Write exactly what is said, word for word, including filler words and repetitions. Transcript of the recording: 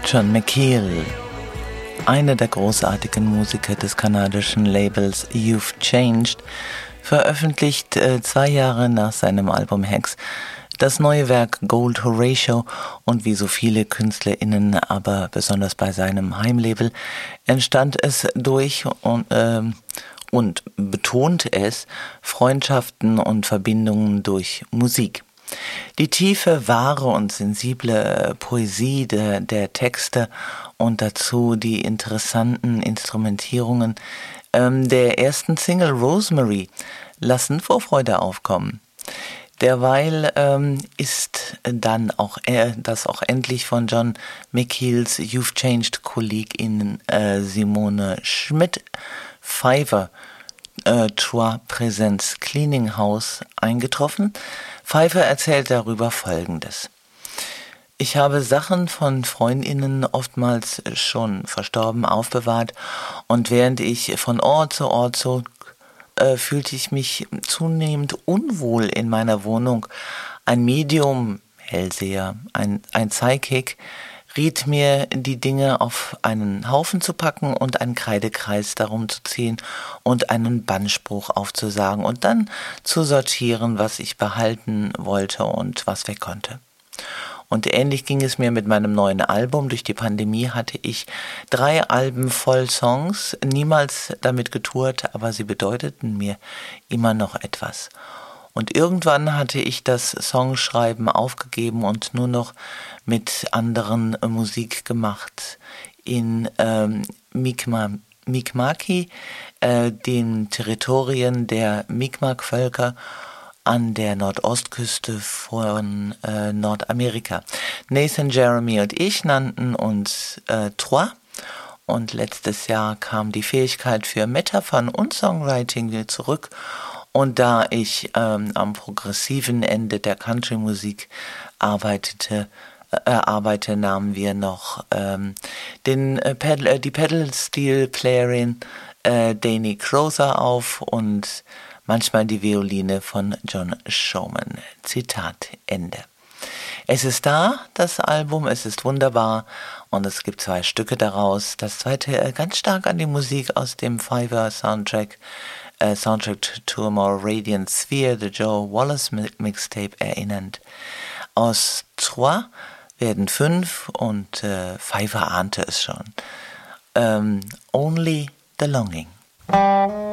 John McKeel, einer der großartigen Musiker des kanadischen Labels You've Changed, veröffentlicht äh, zwei Jahre nach seinem Album Hex das neue Werk Gold Horatio, und wie so viele KünstlerInnen, aber besonders bei seinem Heimlabel, entstand es durch und, äh, und betont es Freundschaften und Verbindungen durch Musik. Die tiefe, wahre und sensible Poesie der, der Texte und dazu die interessanten Instrumentierungen ähm, der ersten Single Rosemary lassen Vorfreude aufkommen. Derweil ähm, ist dann auch äh, das auch endlich von John McKeels You've Changed Kollegin äh, Simone Schmidt Pfeiffer äh, Trois Präsenz Cleaning House eingetroffen. Pfeiffer erzählt darüber Folgendes: Ich habe Sachen von Freundinnen, oftmals schon verstorben, aufbewahrt, und während ich von Ort zu Ort zog, äh, fühlte ich mich zunehmend unwohl in meiner Wohnung. Ein Medium, Hellseher, ein, ein Psychic, riet mir, die Dinge auf einen Haufen zu packen und einen Kreidekreis darum zu ziehen und einen Bannspruch aufzusagen und dann zu sortieren, was ich behalten wollte und was weg konnte. Und ähnlich ging es mir mit meinem neuen Album. Durch die Pandemie hatte ich drei Alben voll Songs, niemals damit getourt, aber sie bedeuteten mir immer noch etwas. Und irgendwann hatte ich das Songschreiben aufgegeben und nur noch mit anderen Musik gemacht. In ähm, Mi'kmaq, Mi'kmaqi, äh, den Territorien der Mi'kmaq-Völker an der Nordostküste von äh, Nordamerika. Nathan, Jeremy und ich nannten uns äh, Trois. Und letztes Jahr kam die Fähigkeit für Metaphern und Songwriting wieder zurück. Und da ich ähm, am progressiven Ende der Country-Musik arbeitete, äh, arbeite, nahmen wir noch ähm, den, äh, Pedal, äh, die Pedal-Steel-Playerin äh, Dani Crozer auf und manchmal die Violine von John Showman. Zitat Ende. Es ist da, das Album, es ist wunderbar, und es gibt zwei Stücke daraus. Das zweite äh, ganz stark an die Musik aus dem Fiverr-Soundtrack Uh, Soundtrack to a More Radiant Sphere, The Joe Wallace Mixtape, erinnernd. Aus Trois werden fünf, und äh, Pfeiffer ahnte es schon. Um, Only the Longing.